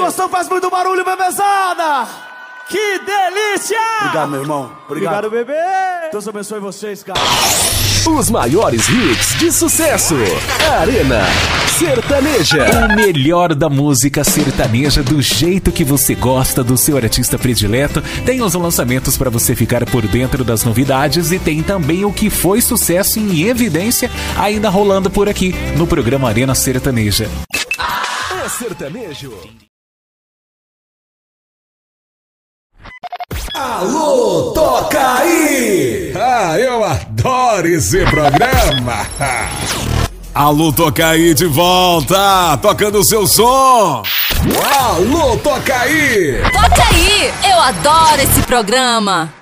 gostou, faz muito barulho, bebezada! Que delícia! Obrigado, meu irmão. Obrigado, bebê. Deus abençoe vocês, cara. Os maiores hits de sucesso. Arena Sertaneja. O melhor da música sertaneja do jeito que você gosta, do seu artista predileto. Tem os lançamentos para você ficar por dentro das novidades e tem também o que foi sucesso em evidência ainda rolando por aqui no programa Arena Sertaneja. É sertanejo. Alô, toca aí! Ah, eu adoro esse programa! Alô, toca aí de volta, tocando o seu som! Alô, toca aí! Toca aí! Eu adoro esse programa!